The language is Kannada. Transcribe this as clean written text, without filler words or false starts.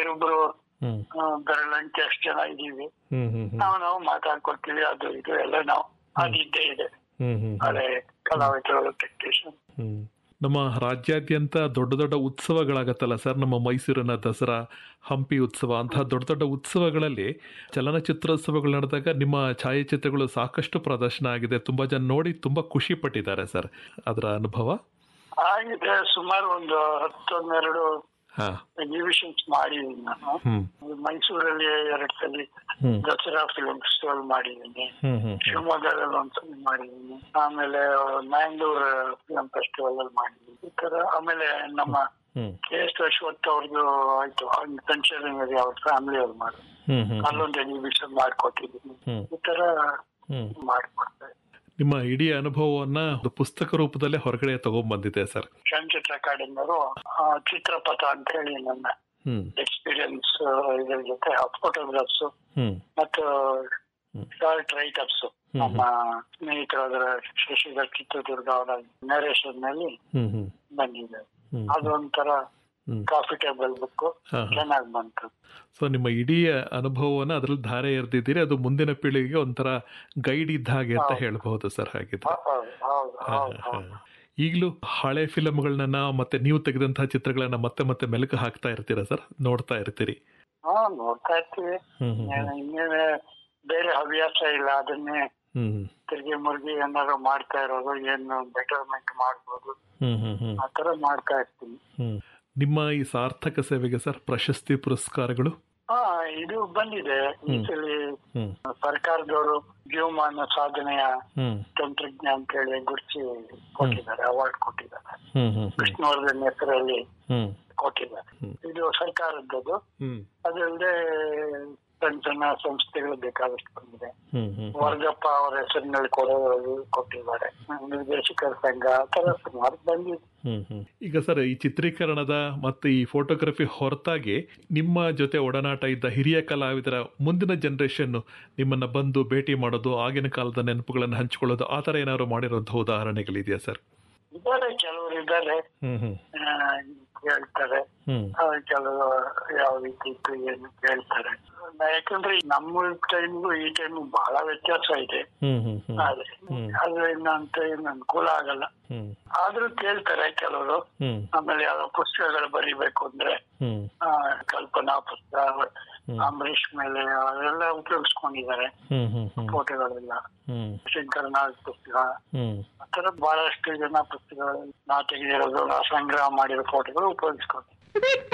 ಬೇರೊಬ್ರು ಹ್ಮ್ ಬೆರಳಂಚೆ ಅಷ್ಟು ಜನ ಇದೀವಿ. ಹ್ಮ್ ಹ್ಮ್ ನಾವು ಮಾತಾಡ್ಕೊಳ್ತೀವಿ, ಅದು ಇದು ಎಲ್ಲ ನಾವು ಅದಿದ್ದೇ ಇದೆ ಹ್ಮ್ ಹ್ಮ್ ಹಳೆ ಕಲಾವಿದರು ಟೆಕ್ನಿಷಿಯನ್. ಹ್ಮ್ ನಮ್ಮ ರಾಜ್ಯಾದ್ಯಂತ ದೊಡ್ಡ ದೊಡ್ಡ ಉತ್ಸವಗಳಾಗತ್ತಲ್ಲ ಸರ್, ನಮ್ಮ ಮೈಸೂರಿನ ದಸರಾ, ಹಂಪಿ ಉತ್ಸವ ಅಂತಹ ದೊಡ್ಡ ದೊಡ್ಡ ಉತ್ಸವಗಳಲ್ಲಿ ಚಲನಚಿತ್ರೋತ್ಸವಗಳು ನಡೆದಾಗ ನಿಮ್ಮ ಛಾಯಾಚಿತ್ರಗಳು ಸಾಕಷ್ಟು ಪ್ರದರ್ಶನ ಆಗಿದೆ. ತುಂಬಾ ಜನ ನೋಡಿ ತುಂಬಾ ಖುಷಿ ಪಟ್ಟಿದ್ದಾರೆ ಸರ್. ಅದರ ಅನುಭವ ಆಗಿದೆ. ಸುಮಾರು ಒಂದು 10-12 ಹಾ ಎಕ್ಸಿಬಿಷನ್ಸ್ ಮಾಡಿದ್ದೀನಿ ನಾನು. ಹ್ಮ್ ಮೈಸೂರಲ್ಲಿ 2 ಸಲ ಹ್ಮ್ ದಸರಾ ಫಿಲ್ಮ್ ಫೆಸ್ಟಿವಲ್ ಮಾಡಿದ್ದೀನಿ. ಹ್ಮ್ ಹ್ಮ್ ಶಿವಮೊಗ್ಗದಲ್ಲಿ ಒಂದ್ಸಲ ಮಾಡಿದ್ದೀನಿ. ಆಮೇಲೆ ಮ್ಯಾಂಗ್ಳೂರ್ ಫಿಲ್ಮ್ ಫೆಸ್ಟಿವಲ್ ಅಲ್ಲಿ ಮಾಡಿದ್ದೀನಿ. ಈ ತರ ಆಮೇಲೆ ನಮ್ಮ ಹ್ಮ್ ಕೆ ಎಸ್ ಅಶ್ವಥ್ ಅವ್ರದ್ದು ಆಯ್ತು, ಪಂಚರಂಗರಿ ಅವ್ರ ಫ್ಯಾಮಿಲಿ ಅವ್ರು ಮಾಡಿದ್ರು. ಹ್ಮ್ ಹ್ಮ್ ಅಲ್ಲೊಂದು ಎಕ್ಸಿಬಿಷನ್ ಮಾಡ್ಕೊಟ್ಟಿದ್ದೀನಿ. ಹ್ಮ್ ಈ ತರ ಹ್ಮ್ ಮಾಡ್ಕೊಡ್ತಾರೆ. ನಿಮ್ಮ ಇಡೀ ಅನುಭವವನ್ನ ಒಂದು ಪುಸ್ತಕ ರೂಪದಲ್ಲೇ ಹೊರಗಡೆ ತಗೊಂಡ್ಬಂದಿದೆ ಸರ್. ಚಲನಚಿತ್ರ ಅಕಾಡೆಮಿಯವರು ಚಿತ್ರಪಥ ಅಂತ ಹೇಳಿ ನನ್ನ ಹ್ಮ್ ಎಕ್ಸ್ಪೀರಿಯನ್ಸ್ ಇದ್ರ ಜೊತೆ ಫೋಟೋಗ್ರಾಫ್ಸ್ ಹ್ಮ್ ಮತ್ತು ಶಾರ್ಟ್ ರೈಟರ್ಸ್ ನಮ್ಮ ಸ್ನೇಹಿತರಾದ ಶಶಿಧರ್ ಚಿತ್ರದುರ್ಗ ಅವರ ನರೇಶನ್ ನಲ್ಲಿ ಹ್ಮ್ ಹ್ಮ್ ಬಂದಿದೆ. ಹ್ಮ್ ಅದೊಂಥರ ಕಾಫಿಟೇಬಲ್ ಬುಕ್, ಚೆನ್ನಾಗಿ ಬಂತು. ಸೊ ನಿಮ್ಮ ಇಡೀ ಅನುಭವವನ್ನ ಅದ್ರಲ್ಲಿ ಧಾರೆ ಎರೆದಿದ್ದೀರಿ. ಅದು ಮುಂದಿನ ಪೀಳಿಗೆಗೆ ಒಂಥರ ಗೈಡ್ ಇದ್ದ ಹಾಗೆ ಅಂತ ಹೇಳ್ಬಹುದು ಸರ್. ಹಾಗಿದ್ರೆ ಈಗಲೂ ಹಳೆ ಫಿಲಮ್ಗಳನ್ನ ಮತ್ತೆ ನೀವು ತೆಗೆದಂತಹ ಚಿತ್ರಗಳನ್ನ ಮತ್ತೆ ಮತ್ತೆ ಮೆಲುಕು ಹಾಕ್ತಾ ಇರ್ತೀರಾ ಸರ್, ನೋಡ್ತಾ ಇರ್ತೀರಿ? ನೋಡ್ತಾ ಇರ್ತೀವಿ. ಇನ್ನೇನೆ ಬೇರೆ ಹವ್ಯಾಸ ಇಲ್ಲ, ಅದನ್ನೇ ತಿರ್ಗಿ ಮುರ್ಗಿ ಏನಾದ್ರು ಮಾಡ್ತಾ ಇರೋದು, ಏನು ಬೆಟರ್ಮೆಂಟ್ ಮಾಡ್ಬೋದು ಆತರ ಮಾಡ್ತಾ ಇರ್ತೀನಿ. ನಿಮ್ಮ ಈ ಸಾರ್ಥಕ ಸೇವೆಗೆ ಸರ್ ಪ್ರಶಸ್ತಿ ಪುರಸ್ಕಾರಗಳು ಇದು ಬಂದಿದೆ. ಈ ಸಲ ಸರ್ಕಾರದವರು ಜೀವಮಾನ ಸಾಧನೆಯ ತಂತ್ರಜ್ಞ ಅಂತ ಹೇಳಿ ಗುರುತಿಸಿ ಕೊಟ್ಟಿದ್ದಾರೆ, ಅವಾರ್ಡ್ ಕೊಟ್ಟಿದ್ದಾರೆ. ವಿಷ್ಣುವರ್ಧನ್ ಹೆಸರಲ್ಲಿ ಕೊಟ್ಟಿದ್ದಾರೆ. ಇದು ಸರ್ಕಾರದ್ದು. ಅದಲ್ಲದೆ ಸಣ್ಣ ಸಣ್ಣ ಸಂಸ್ಥೆಗಳು ಬೇಕಾದಷ್ಟು ಬಂದಿದೆ. ವರ್ಗಪ್ಪ ಅವರ ಹೆಸರಿನಲ್ಲಿ ಕೊಟ್ಟಿದ್ದಾರೆ. ನಿರ್ದೇಶಕರ ಸಂಘ ಆ ತರ ಸುಮಾರು ಬಂದಿದೆ. ಈಗ ಸರ್, ಈ ಚಿತ್ರೀಕರಣದ ಮತ್ತು ಈ ಫೋಟೋಗ್ರಫಿ ಹೊರತಾಗಿ ನಿಮ್ಮ ಜೊತೆ ಒಡನಾಟ ಇದ್ದ ಹಿರಿಯ ಕಲಾವಿದರ ಮುಂದಿನ ಜನರೇಷನ್ ನಿಮ್ಮನ್ನ ಬಂದು ಭೇಟಿ ಮಾಡೋದು, ಆಗಿನ ಕಾಲದ ನೆನಪುಗಳನ್ನು ಹಂಚಿಕೊಳ್ಳೋದು, ಆ ತರ ಏನಾದ್ರು ಮಾಡಿರೋಂಥ ಉದಾಹರಣೆಗಳಿದೆಯಾ ಸರ್? ಇದ್ದಾರೆ, ಕೆಲವರು ಇದ್ದಾರೆ, ಕೇಳ್ತಾರೆ. ಕೆಲವು ಯಾವ ರೀತಿ ಇತ್ತು ಏನು ಕೇಳ್ತಾರೆ. ಯಾಕಂದ್ರೆ ನಮ್ಮ ಟೈಮ್ಗೂ ಈ ಟೈಮ್ಗೂ ಬಹಳ ವ್ಯತ್ಯಾಸ ಇದೆ. ಅದು ಏನಂತ ಏನು ಅನುಕೂಲ ಆಗಲ್ಲ. ಆದ್ರೂ ಕೇಳ್ತಾರೆ ಕೆಲವರು. ಆಮೇಲೆ ಯಾವ ಪುಸ್ತಕಗಳು ಬರಿಬೇಕು ಅಂದ್ರೆ ಕಲ್ಪನಾ ಪುಸ್ತಕ, ಅಂಬರೀಷ್ ಮೇಲೆ ಅದೆಲ್ಲ ಉಪಯೋಗಿಸ್ಕೊಂಡಿದ್ದಾರೆ ಫೋಟೋಗಳೆಲ್ಲ. ಶಂಕರನಾಗ್ ಪುಸ್ತಕ, ಆತರ ಬಹಳಷ್ಟು ಜನ ಪುಸ್ತಕಗಳು ನಾ ತೆಗೆದಿರೋದು, ನಾ ಸಂಗ್ರಹ ಮಾಡಿರೋ ಫೋಟೋಗಳು ಉಪಯೋಗಿಸ್ಕೊಂಡು